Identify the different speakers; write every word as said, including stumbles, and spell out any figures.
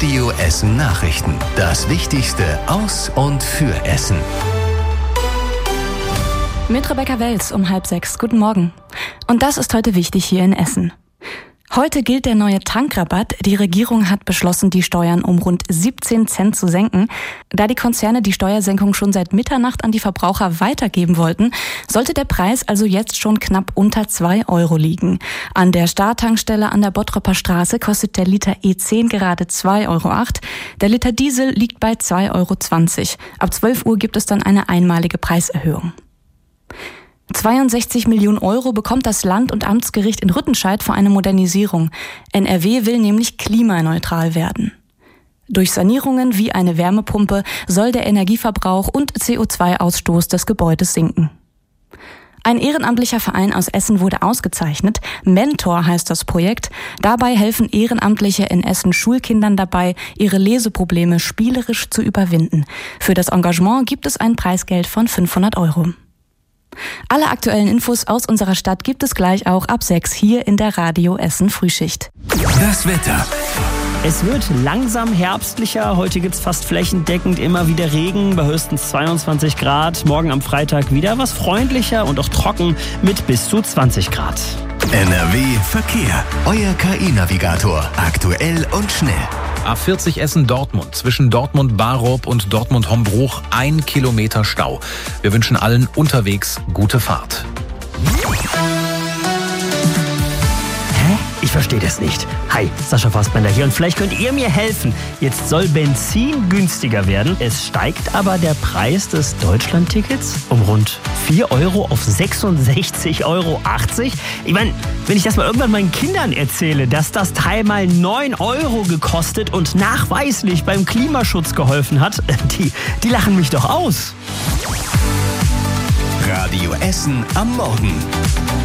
Speaker 1: Radio Essen Nachrichten. Das Wichtigste aus und für Essen.
Speaker 2: Mit Rebecca Wels um halb sechs. Guten Morgen. Und das ist heute wichtig hier in Essen. Heute gilt der neue Tankrabatt. Die Regierung hat beschlossen, die Steuern um rund siebzehn Cent zu senken. Da die Konzerne die Steuersenkung schon seit Mitternacht an die Verbraucher weitergeben wollten, sollte der Preis also jetzt schon knapp unter zwei Euro liegen. An der Star-Tankstelle an der Bottropper Straße kostet der Liter E zehn gerade zwei Euro acht. Der Liter Diesel liegt bei zwei Euro zwanzig. Ab zwölf Uhr gibt es dann eine einmalige Preiserhöhung. zweiundsechzig Millionen Euro bekommt das Land- und Amtsgericht in Rüttenscheid für eine Modernisierung. N R W will nämlich klimaneutral werden. Durch Sanierungen wie eine Wärmepumpe soll der Energieverbrauch und C O zwei Ausstoß des Gebäudes sinken. Ein ehrenamtlicher Verein aus Essen wurde ausgezeichnet. Mentor heißt das Projekt. Dabei helfen Ehrenamtliche in Essen Schulkindern dabei, ihre Leseprobleme spielerisch zu überwinden. Für das Engagement gibt es ein Preisgeld von fünfhundert Euro. Alle aktuellen Infos aus unserer Stadt gibt es gleich auch ab sechs hier in der Radio Essen Frühschicht.
Speaker 1: Das Wetter.
Speaker 3: Es wird langsam herbstlicher. Heute gibt's fast flächendeckend immer wieder Regen bei höchstens zweiundzwanzig Grad. Morgen am Freitag wieder was freundlicher und auch trocken mit bis zu zwanzig Grad.
Speaker 1: N R W Verkehr. Euer K I-Navigator. Aktuell und schnell.
Speaker 4: A vierzig Essen-Dortmund, zwischen Dortmund-Barob und Dortmund-Hombruch, ein Kilometer Stau. Wir wünschen allen unterwegs gute Fahrt.
Speaker 3: Hä? Ich verstehe das nicht. Hi, Sascha Fassbender hier und vielleicht könnt ihr mir helfen. Jetzt soll Benzin günstiger werden. Es steigt aber der Preis des Deutschland-Tickets um rund vier Euro auf sechsundsechzig Euro achtzig. Ich meine, wenn ich das mal irgendwann meinen Kindern erzähle, dass das Teil mal neun Euro gekostet und nachweislich beim Klimaschutz geholfen hat, die, die lachen mich doch aus.
Speaker 1: Radio Essen am Morgen.